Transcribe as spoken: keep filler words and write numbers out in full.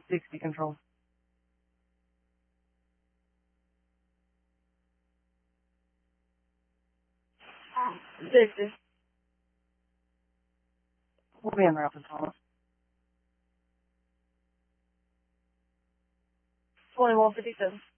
sixty control. sixty. We'll be in route to Thomas. twenty-one fifty-seven.